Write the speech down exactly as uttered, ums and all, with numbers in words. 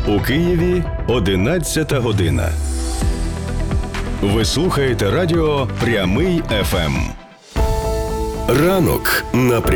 У Києві одинадцята година. Ви слухаєте радіо «Прямий еф ем». Ранок на